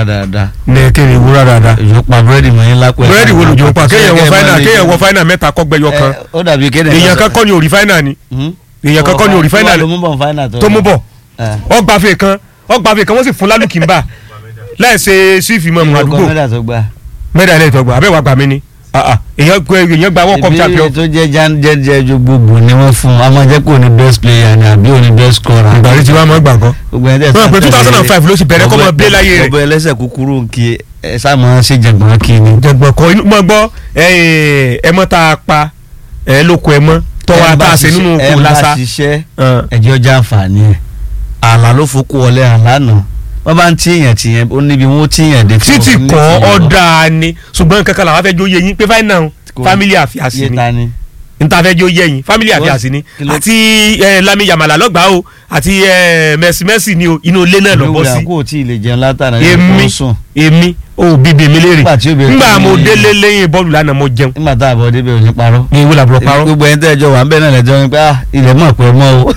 dáadáa. ní kéde ìwúrà dáadáa. òjò pa búrẹ́dì mọ́ yín lápẹ́. búrẹ́dì wo lòjò pa kéèyàn wọ fáínà mẹ́ta kọ́gbẹ́yọ kan. ó dàbí kéde. èèyàn kankan ni òrì fáínà ni. èèyàn kankan ni òrì fáínà tó mú bọ̀. ọgbàfẹ́ kan wọ́n sì fún lálùkìmbà láìsè sífì mọ́ àdúgbò. mẹ́ta ilé ìtọ́gbà abẹ́wà gbà mí ni. èèyàn gba world cup champion. ibi tó jẹ́ gbogbo ni wọ́n fún a máa jẹ́ kó ní best player ni àbí òní best scorer. ìgbàlejò tí wọ́n máa gbà kan. wọ́n pè 2005 ló sì bẹ̀rẹ̀ kọ́ mọ́ bílé láyé rẹ̀. ọbẹ̀ ẹlẹ́sẹ̀ kúkúrú kí ẹ sá máa ṣe jẹ̀gbọ́n kí ni. jẹ̀gbọ́n kọ́ inú mọ́ gbọ́ ẹmọ́ tá a pa lóko ẹmọ́ tọ́wọ́ tá a ṣe nínú kò lásà. ẹ bá ṣiṣẹ́ ẹjọ́ já àǹfààní ẹ̀ àlà ló fokú ọlẹ́ àlá náà wọ́n bá ń tíyàn ó níbi wọ́n tíyàn dé. títí kọ́ ọ̀dà ni ṣùgbọ́n kankan làwọn afẹ́jọ́ yẹ yín pé fáìnà family affairs ni ntàfẹ́jọ́ yẹ yín family affairs ni àti Lami Yamala lọ́gbàá o àti Messi ni o inú ilé náà lọ bọ́ sí. olùwẹ̀ kò tí ì lè jẹun látara èmi ò bíbí mi léèrè nígbà mo délé lẹ́yìn bọ́ọ̀lù lánàá mo jẹun. nígbà tá a bọ̀ débẹ̀ ò ní parọ́. ní ìwé làbúrò parọ́. gbogbo ẹni tẹ́jọ́ wà ń bẹ̀ náà lẹ́jọ́ ni pé ilẹ̀ mọ̀ pé mọ́ o.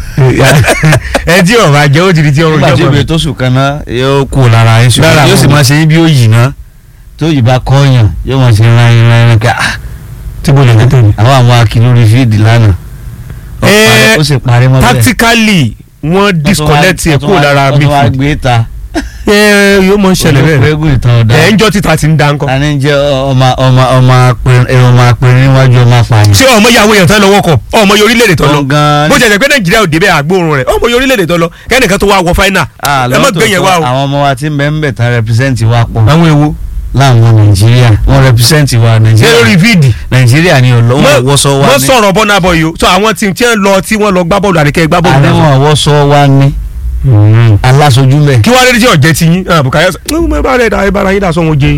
ẹ tí ọ̀rọ̀ àjẹ́ ó jìrì tí ọ̀rọ̀ ìjọba. nígbà tí obìnrin tó sùn kan náà yóò kú lára ẹ̀ ṣùgbọ́n yóò sì máa ṣe yín bí ó yìí ná tó yìí bá kọ́ọ̀yàn yóò máa ṣe rán ká tí mo lè ní tèmi. àwọn akíní orí fíìdì lánàá ó sì parí mọ́ bẹ́ẹ̀. tactically wọ́n disconnect ẹ̀ kúrò lára mi. wọ́n wá gbé ta. yóò mọ ṣẹlẹ̀ bẹ́ẹ̀ ń jọ títà ti ń da nǹkan. àní jẹ́ ọmọ apẹ̀rẹ̀ níwájú ọmọ apààyàn. ṣé ọmọ yàwó èèyàn tán lọ wọ́kọ̀ ọmọ yóò orílẹ̀-èdè tó lọ bó jẹ́ pé Nàìjíríà ò débẹ̀ àgbóòrùn rẹ̀ ọmọ yóò orílẹ̀-èdè tó lọ kẹ́nìkan tó wá wọ fáínà ẹ má gbẹ̀yẹ̀ wá o. àwọn ọmọ wa ti ń bẹ̀ ń bẹ̀ tán represent wa pọ̀. àwọn ewo láwọn Nàìjíríà wọ́n represent wa Nàìjíríà. ṣé lórí fíìdì Nàìjíríà ni ọwọ́sọ wa ní. wọ́n sọ̀rọ̀ bọ́nà bọ̀ yìí o so àwọn tí wọ́n lọ gbá bọ́ọ̀lù àdìkẹ́ gbá bọ́ọ̀lù. àwọn ọwọ́sọ wa ní alásojú mẹ́. kí wàá lè jẹ́ ọ̀jẹ̀ ti yín Bukayo ẹ bá rẹ̀ dà sọ́wọ́n jẹ́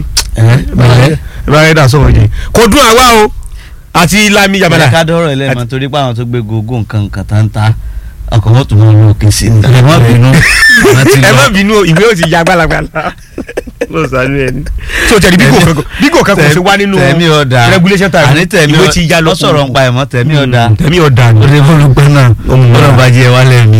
ẹ bá rẹ̀ dà sọ́wọ́n jẹ́ kò dún àwa o àti Lami Yamala. ẹ ká dọ́rọ̀ ẹlẹ́mọ̀ torí pé àwọn tó gbé gogo nǹkan tá ń ta ọkọ̀ mọ́tò mọ́ ló kí sí ni. ẹ má bínú ẹ má bínú ìwé ò ti ya gbalagbala ló sànú ẹni. tí o tẹ̀lé bí kò kankan ṣe wá nínú regulation time ìwé ti ya lọ. lọ́sọ̀rọ̀ ń pa ẹ̀mọ́ tẹ̀mí ọ̀dà. tẹ̀mí ọ̀dà ni. o lè fọ́nù pẹ́ náà ọ̀nà bàjẹ́ wa lẹ́mí.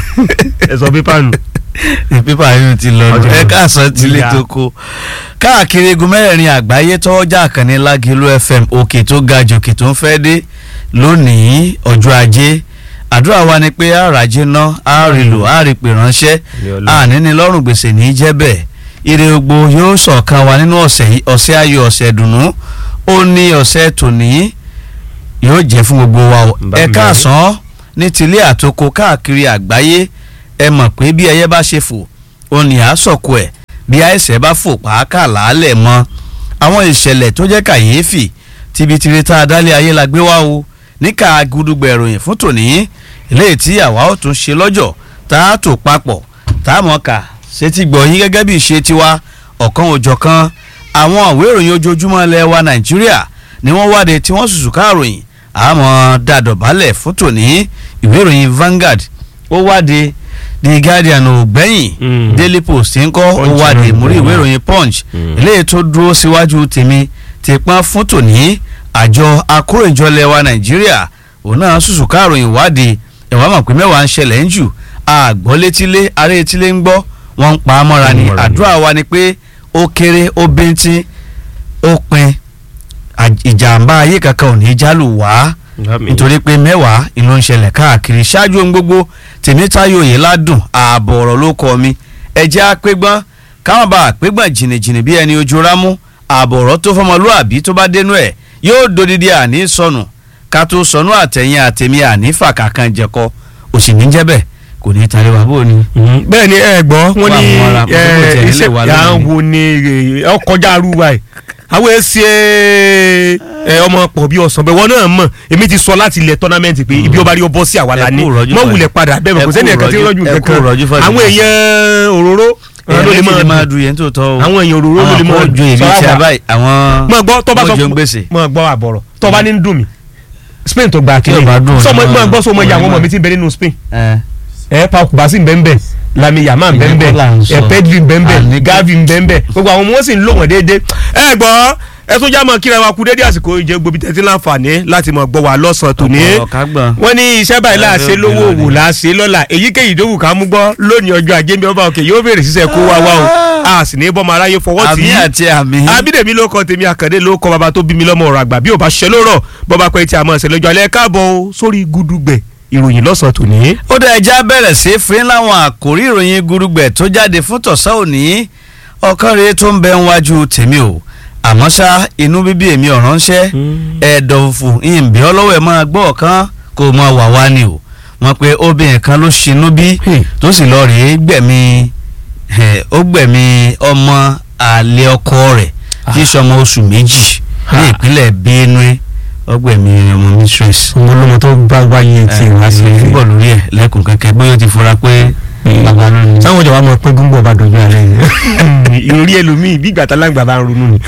ẹ sọ pépà nù. pépà yóò ti lọ nù. ẹ káàsán ti lè tó kó. káàkiri igun mẹ́rẹ̀ẹ̀rin àgbáyé tọ́jà àkànní Lágìlú FM òkè tó ga jòkè tó ń fẹ́ dé lónìí ọjọ́ ajé àdúrà wa ni pé àràjé ná àrìlò àrìpè ránṣẹ́ àníní lọ́rùn gbèsè ní í jẹ́ bẹ́ẹ̀ ire gbogbo yóò ṣọ̀kan wa nínú ọ̀sẹ̀ yìí ọ̀sẹ̀ ayọ̀ ọ̀sẹ̀ dùnú ó ní ọ̀sẹ̀ tòní yóò jẹ́ fún gbogbo wa o ẹ káàsán ní tilé àtoko káàkiri àgbáyé ẹ mọ̀ pé bí ẹyẹ bá ṣe fò ó ní àásọ̀kọ ẹ̀ bí àìsẹ̀ bá fò pàákà làálẹ̀ mọ́ àwọn ìṣẹ̀lẹ̀ tó jẹ́ kàyéfì tibitire tá a dálé ayé la gbé wá o níka gudugbẹ̀ ìròyìn fún tòní eléyìí tí àwa ó tún ṣe lọ́jọ́ tá a tò papọ̀ tá a mọ̀ ká ṣètì gbọ̀ yín gẹ́gẹ́ bí ìṣe tiwa ọ̀kan òjọ̀kan àwọn ìwé ìròyìn ojoojúmọ́ ilẹ̀ wa Nàìjíríà ni wọ́n wáde tí wọ́n sùsù káàròyìn àmọ́ dàdọ̀bálẹ̀ fún tòní ìwé ìròyìn Vanguard ó wáde The Guardian ò gbẹ̀yìn Daily Post ń kọ́ ó wáde mórí ìwé ìròyìn Punch eléyìí tó dúró síwájú tèmi ti pọ́n fún tòní àjọ akóròyìnjọ ilẹ̀ wa Nàìjíríà òun náà sùsù káàròyìn wádìí ẹ̀wọ̀n mọ̀ pé mẹ́wàá ń ṣẹlẹ̀ ń jù àgbọ̀ létílé ará etílé ń gbọ́ wọ́n ń pa á mọ́ra ni àdúrà wa ni pé ó kéré ó bíntín ó pin ìjàmbá ayé kankan ò ní jálù wá nítorí pé mẹ́wàá ìlú ń ṣẹlẹ̀ káàkiri ṣáájú ohun gbogbo Tèmítáyọ̀ Oyèládùn ààbọ̀ ọ̀rọ̀ ló kọ́ mi ẹjẹ́ àpégbọ́n káwọn bá àpégbọ́n jìnnìjìnnì bí ẹni ojú rámú ààbọ̀ ọ̀rọ̀ tó fọmọlúàbí tó bá dénú ẹ̀ yóò dodidi àní sọnù ká tó sọnù àtẹ̀yìn àtẹ̀mí ànífà kankan jẹ̀kọ́ òsì ní jẹ́ bẹ́ẹ̀ kò ní tari wa bó ni. bẹ́ẹ̀ ni ẹ gbọ́ wọ́n ní iṣẹ́ yà ń wo ni ọkọjá arúgbó ẹ̀ àwọn èsì ọmọ pọ̀ bí ọ̀sán bẹ́ẹ̀ wọ́n náà mọ̀ èmi ti sọ láti ilẹ̀ tọ́námẹ́ǹtì pé ibi ọba rí ọ bọ́ sí àwa la ní mọ̀ wulẹ̀ padà bẹ́ẹ̀ kò sẹ́ni ẹ̀ka tí ń rọ́jú kankan àwọn èèyàn òróró ló lè máa dùn yẹn tó tọ́ o àwọn èèyàn òróró ló lè máa dùn èmi tí a báyìí àwọn mọ̀ gbọ́ àbọ̀rọ̀ tó bá ní ń dùn mí Spain tó gba kiri sọmọ ẹgbẹ́ gbọ́ sọmọ ìyàwó ọmọ mi ti bẹ nínú Spain Pau Kubasi bẹ́ẹ̀ Lami Yamal bẹ́ẹ̀ Pedri bẹ́ẹ̀ Gavi bẹ́ẹ̀ gbogbo àwọn ọmọ wọn sì ń lò wọ́n déédéé ẹ gbọ́ ẹ tún já mọ́ kíra wa kú déédéé àsìkò ìjẹ́ gbòbí tẹ́tí láǹfààní láti mọ̀ gbọ́ wa lọ́sàn-án tòní wọ́n ní iṣẹ́ báyìí láàṣẹ lówó òwò láàṣẹ lọ́la èyíkéyìí ìdówù ká mú gbọ́ lónìí ọjọ́ ajé ń bí ọba òkè yóò bèrè sísẹ kó wá wá o a sì ní bọ́mọ aráyé fọwọ́ tì í. àmì àti àmì. Abídèmí ló kọ tèmi Àkàndé ló kọ bàbá tó bí mi lọ́mọ ọ̀rọ̀ àgbà bí ò bá ṣiṣẹ́ lórọ̀ bọ́ba pẹ́ tí a mọ̀ ṣe lọ́jọ́ alẹ́ káàbọ̀ sórí Gudugbẹ̀ ìròyìn lọ́sàn-án tòní. ó dá ẹja bẹ̀rẹ̀ sí fún láwọn àkòrí ìròyìn Gudugbẹ̀ tó jáde fún tọ̀sán òní ọ̀kan rèé tó ń bẹ níwájú tèmi o àmọ́ ṣá inú bíbí èmi ọ̀ránṣẹ́ ẹ̀dọ̀fù ìyìnbí ọlọ́wọ́ ẹ̀ máa gbọ́ ọ̀kan kò mọ wà wá ni o wọ́n pe obìnrin kan ló ṣinú bí tó sì lọ rèé gbẹ̀mí ọmọ àlè ọkọ rẹ̀ tí sọmọ oṣù méjì ní ìpínlẹ̀ Benue ọgbẹ̀mí ọmọ mistress. ọmọ olómọ tó bá wáyé tí wá sí i. bọ̀ lórí ẹ̀ lẹ́kùn kẹ́kẹ́ bóyá ó ti fura pé bàbá ló ní. sáwọn ìjọba máa pín gúngbọ̀ bá dojú alẹ́ yìí. ìròrí ẹlòmíì bí ìgbà tálágbà bá ń ronú ni.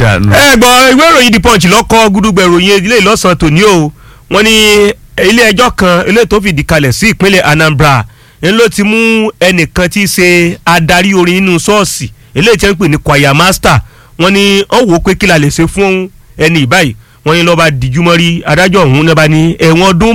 ẹ gbọ́ ìwé ìròyìn The Punch lọ́kọ́ Gudugbẹ̀ ìròyìn ilé ìlọ́sàn tòní o wọ́n ní ilé ẹjọ́ kan ilé tó fìdí kalẹ̀ sí ìpínlẹ̀ Anambra ń ló ti mú ẹnìkan tí í ṣe adarí orin nínú ṣọ́ọ̀ṣì eléyìí tí wọ́n ń pè ní choir master wọ́n ní ó wò ó pé kí la lè ṣe fún ẹni ìbáyìí wọ́n ní lọ́ba dijúmọ́rí adájọ́ ọ̀hún náà bá ní ẹ̀wọ̀n ọdún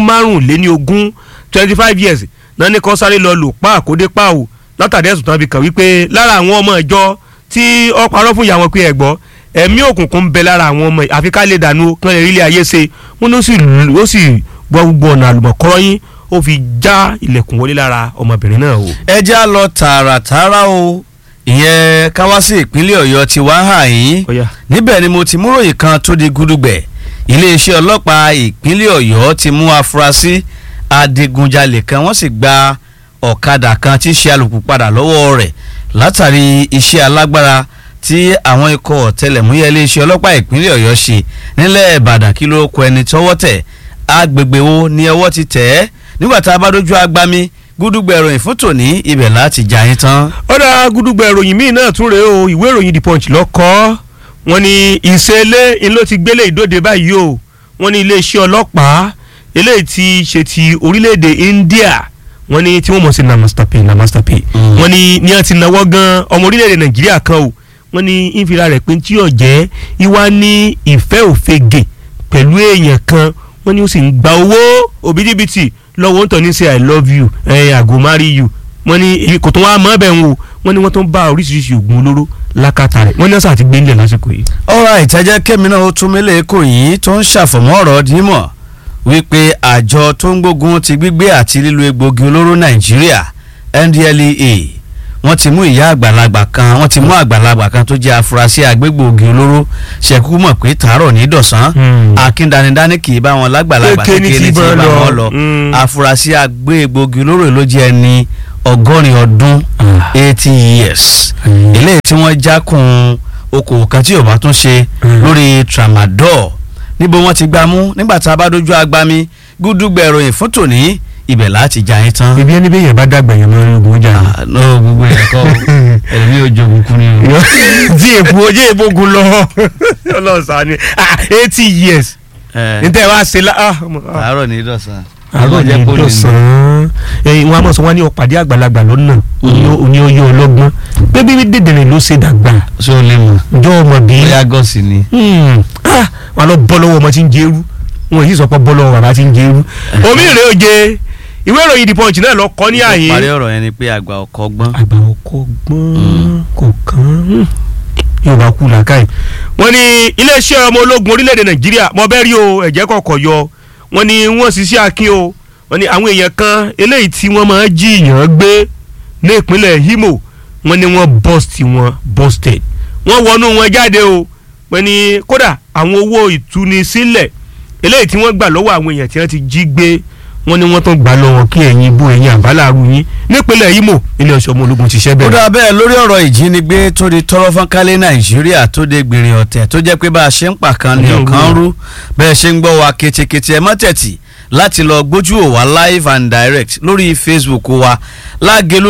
25 25 years náà ní kó sáré lọ lò pa àkódé pa ò látàdé ẹ̀sùn tán fi kàn wípé lára àwọn ọmọ ìjọ tí ó parọ́ fún ìyá wọn pé ẹ̀gbọ́ ẹ̀mí òkùnkùn ń bẹ lára àwọn ọmọ àfi ká lè dànù kán lè rí ilé ayé ṣe wọ́n ní ó sì gbọ́ gbogbo ọ̀nà àlùmọ̀kọ́rọ́ yín ó fi já ilẹ̀kùn wọlé lára ọmọbìnrin náà o. ẹ já lọ tààràtààrà o ìyẹn káwá sí ìpínlẹ̀ Ọ̀yọ́ ti wá hàn yín níbẹ̀ ni mo ti mú ròyìn kan tó di Gudugbẹ̀ iléeṣẹ́ ọlọ́pàá ìpínlẹ̀ Ọ̀yọ́ ti mú afurasí adigunjalè kan wọ́n sì gba ọ̀kadà kan tí í ṣe alùpùpù padà lọ́wọ́ rẹ̀ látàrí iṣẹ́ alágbára tí àwọn ikọ̀ ọ̀tẹlẹ̀múyẹ́ iléeṣẹ́ ọlọ́pàá ìpínlẹ̀ Ọ̀yọ́ ṣe nílẹ̀ Ìbàdàn kí ló kọ ẹni tọ́wọ́ tẹ̀ agbègbè wo ni ọwọ́ ti tẹ̀ ẹ́ nígbà tá a bá dójú agbami Gudugbẹ̀ ìròyìn fún tòní ibẹ̀ láti jà yín tán. ó dá Gudugbẹ̀ ìròyìn míì náà tún rèé o ìwé ìròyìn The Punch lọ́kọ́ wọ́n ní ìṣẹ̀lẹ̀ in ló ti gbélé ìdóde báyìí o wọ́n ní iléeṣẹ́ ọlọ́pàá eléyìí ti ṣe ti orílẹ̀-èdè India wọ́n ní tí wọ́n mọ̀ sí namaste pay wọ́n ní a ti náwó gan ọmọ orílẹ̀-èdè Nàìjíríà kan o wọ́n ní ìfira rẹ̀ pé tí yóò jẹ́ ìwà ní ìfẹ́ òfegè pẹ̀lú èèyàn kan wọ́n ní ó sì ń gba owó òbítíbitì lọ́wọ́ ń tọ́ ní say I love you I go marry you wọ́n ní kò tó wá mọ́ bẹ́ẹ̀ ń wò wọ́n ní wọ́n tó ń bá oríṣiríṣi oògùn olóró lákàtà rẹ̀ wọ́n ní ọ̀sán àti gbé ńlẹ̀ lásìkò yìí. ọ̀rọ̀ ìtajà kẹ́mi náà ó tún mélòó èkó yìí tó ń ṣàfọ̀mọ́ ọ̀rọ̀ dímọ̀ wípé àjọ tó ń gbógun ti gbígbé àti lílo egbògi olóró Nàìjíríà NDLEA wọ́n ti mú àgbàlagbà kan tó jẹ́ afurasí agbégbògi olóró ṣẹ̀kú mọ̀ pé tàárọ̀ ní dọ̀sán akíndanidání kì í bá wọn lágbàlagbà kékeré tí bá wọn lọ afurasí agbégbògi olóró ló jẹ́ ẹni 80 ọdún 80 years eléyìí tí wọ́n jákun okòwò kan tí ò bá tún ṣe lórí tramadol níbo wọ́n ti gbá mú nígbà tá a bá dójú agbami Gudugbẹ̀ ìròyìn fún tòní ibẹ̀ láti jà yín tán. ibi ẹni bí yẹn bá dàgbà yẹn máa ń ogun jà ní. náà gbogbo ẹ̀ kọ́ ẹ̀mí ojogun kú ni. tí èpo ojú èpogun lọ ọlọ́sàn ni 80 years ní tẹ́ wá ṣe la. àárọ̀ ní dọ̀sán. àárọ̀ ní dọ̀sán wọn a mọ̀ sọ wọn ní ọ̀pàdé àgbàlagbà lọ́nà òní oyè ọlọ́gbọ́n pé bí dèdèrè ló ṣe dàgbà. ṣé o lè mọ̀. jọ ọmọ bí. bóyá gọ́ọ̀sì ni. wọn lọ bọ́ lọ́wọ́ ọmọ tí ń jẹ́rú wọn yìí sọ pé bọ́ lọ́wọ́ bàbá tí ń jẹ́rú. omi ìrè oje ìwé ìròyìn The Punch náà lọ kọ́ ní àyè. ìparí ọ̀rọ̀ yẹn ni pé àgbà ọkọ gbọ́n. àgbà ọkọ gbọ́n kò kàn yóò bá kú làákàyè. wọ́n ní iléeṣẹ́ ọmọ ológun orílẹ̀-èdè Nàìjíríà mọ bẹ́ẹ̀ rí o ẹ̀jẹ̀ kọ̀ọ̀kọ̀ yọ wọ́n ní wọ́n ṣiṣẹ́ akin o wọ́n ní àwọn èèyàn kan eléyìí tí wọ́n máa ń jí èèyàn gbé ní ìpínlẹ̀ Imo wọ́n ní wọ́n busted wọ́n wọnú wọn jáde o wọ́n ní kódà àwọn owó ìtúnisílẹ̀ eléyìí tí wọ́n gbà lọ́wọ́ àwọn èèyàn tí wọ́n ti jí gbé wọ́n ní wọ́n tún gbà lọ́wọ́ kí ẹ̀yin bó ẹ̀yin àbálàrú yín nípínlẹ̀ Imo ilé ọ̀ṣọ́ ọmọ ológun ti ṣẹ́ bẹ́ẹ̀. ó dà bẹ́ẹ̀ lórí ọ̀rọ̀ ìjínigbé tó di tọ́rọ́ fọ́nkálẹ̀ Nàìjíríà tó de gbèrè ọ̀tẹ̀ tó jẹ́ pé bá a ṣe ń pàkan ní ọ̀kan rú bẹ́ẹ̀ ṣe ń gbọ́ wa ketekete ẹ mọ́tẹ̀tì láti lọ gbójú ò wá live and direct lórí Facebook wa Lágelú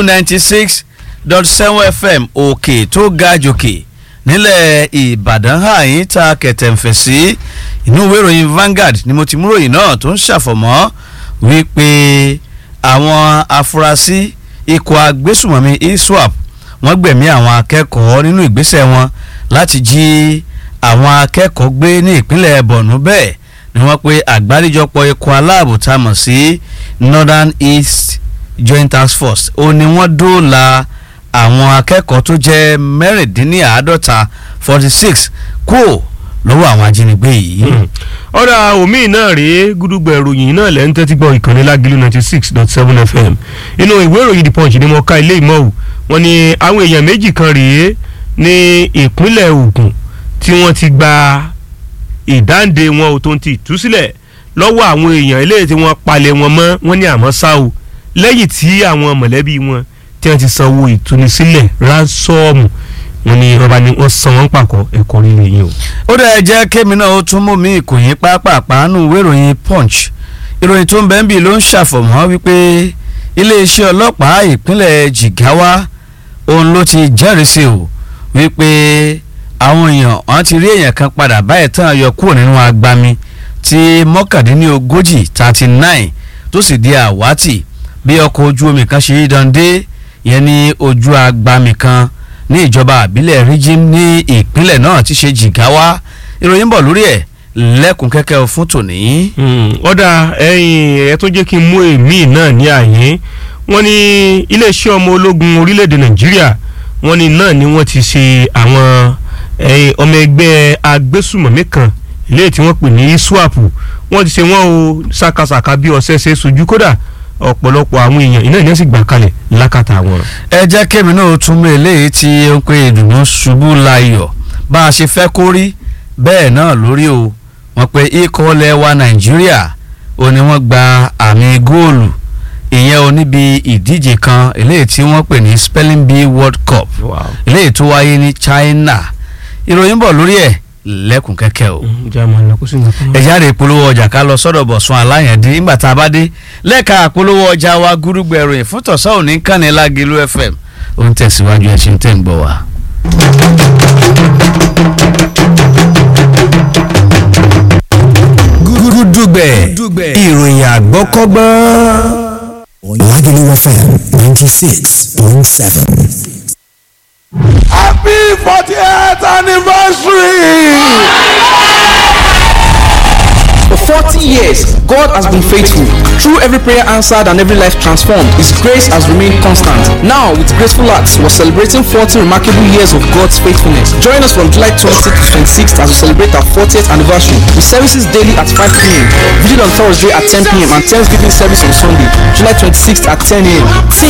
96.7 FM òkè tó ga jòkè nílẹ̀ Ìbàdàn àyín ta kẹ̀tẹ̀ǹfẹ̀ sí inú ìwé ìròyìn Vanguard ni mo ti mú ròyìn náà tó ń ṣàfọ̀mọ́ wípé àwọn afurasí ikọ̀ agbésùmọ̀mí ISWAP wọ́n gbẹ̀mí àwọn akẹ́kọ̀ọ́ nínú ìgbésẹ̀ wọn láti jí àwọn akẹ́kọ̀ọ́ gbé ní ìpínlẹ̀ Borno bẹ́ẹ̀ ni wọ́n pe àgbáríjọpọ̀ ikọ̀ aláàbò tá a mọ̀ sí Northern East Joint Task Force ó ní wọ́n dóòlà àwọn akẹ́kọ̀ọ́ tó jẹ́ mẹ́rìndínláàádọ́ta 46 kúrò lọ́wọ́ àwọn ajínigbé yìí. ọ̀rọ̀ omi náà rèé gúdúgbò ìròyìn náà lẹ́ ń tẹ́tí gbọ́ ìkànnì Lágìlú 96.7 FM inú ìwé ìròyìn The Punch ni mo ka ilé ìmọ̀ wọn ni àwọn èèyàn méjì kan rèé ní ìpínlẹ̀ Ògùn tí wọ́n ti gba ìdáǹdè wọn ò tó ń ti ìtúsílẹ̀ lọ́wọ́ àwọn èèyàn eléyìí tí wọ́n palẹ̀ wọn mọ́ wọn ní àmọ́ ṣá o lẹ́yìn tí àwọn mọ̀lẹ́bí wọn tí wọ́n ti sanwó ìtúnisílẹ̀ ránsọ́ọ̀mù wọn ni wọ́n bá ní wọ́n san wọ́n pàkọ́ ẹ̀kọ́ líle yìí o. ó dẹ̀ jẹ́ kémi náà ó tún mú mi ìkòyìn pápápá nù ìwé ìròyìn Punch ìròyìn tó ń bẹ́ẹ̀ bì ló ń ṣàfọ̀mọ́ wípé iléeṣẹ́ ọlọ́pàá ìpínlẹ̀ Jigawa òun ló ti jẹ́rìí sí o wípé àwọn èèyàn wọn ti rí èèyàn kan padà báyìí tán yọ kúrò nínú agbami tí mọ́kàndínlógójì 39 tó sì di àwátì bí ọkọ̀ ojú omi kan ṣe yí dande yẹn ní ojú agbami kan ní ìjọba àbílẹ̀ Ríjìm ní ìpínlẹ̀ náà ti ṣe Jigawa ìròyìn bọ̀ lórí ẹ̀ lẹ́kùn kẹ́kẹ́ fún tòní. ọ̀dà ẹ̀yìn ẹ̀ tó jẹ́ kí n mú èmi náà ní àyè wọ́n ní iléeṣẹ́ ọmọ ológun orílẹ̀-èdè Nàìjíríà wọ́n ní náà ni wọ́n ti ṣe àwọn ọmọ ẹgbẹ́ agbésùmọ̀mí kan ilé tí wọ́n pè ní ISWAP wọ́n ti ṣe wọ́n o ṣàkàṣàkà bí ọ̀sẹ̀ ṣe sojú kódà ọ̀pọ̀lọpọ̀ àwọn èèyàn iná ìyẹn sì gbà kalẹ̀ lákàtà wọn. ẹ jẹ́ kémi náà tún mú eléyìí tí ó ń pè ìdùnnú ṣubú layọ̀ bá a ṣe fẹ́ kó rí bẹ́ẹ̀ náà lórí o wọ́n pe ikọ̀ lẹ́wà Nàìjíríà ó ní wọ́n gba àmì góòlù ìyẹn o níbi ìdíje kan eléyìí tí wọ́n pè ní Spelling Bee World Cup eléyìí tó wáyé ní China ìròyìn bọ̀ lórí ẹ̀ lẹ́kùn kẹ́kẹ́ o. ẹ̀já rè polówó ọjà ká lọ sọ́dọ̀ Bọ̀sún Aláyàndé nígbà tá a bá dé lẹ́ka polówó ọjà wa gúrúgbẹ̀ ìròyìn fún tọ̀sán òní kànnì Lágìlú FM ó ń tẹ̀síwájú ẹ̀ ṣe ń tẹ̀ ń gbọ́ wa. gúdúgbẹ̀ ìròyìn àgbọ́kọ́gbọ́n. Lágìlú FM 96.7. Happy 48th anniversary! For 40 years, God has been faithful. Through every prayer answered and every life transformed, His grace has remained constant. Now, with graceful hearts, we're celebrating 40 remarkable years of God's faithfulness. Join us from July 20th to 26th as we celebrate our 40th anniversary. With services daily at 5 p.m., vigil on Thursday at 10 p.m. and Thanksgiving service on Sunday, July 26th at 10 a.m.